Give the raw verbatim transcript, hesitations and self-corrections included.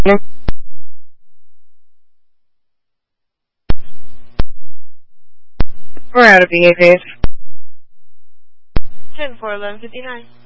We're out of B A Ps. ten four eleven fifty nine.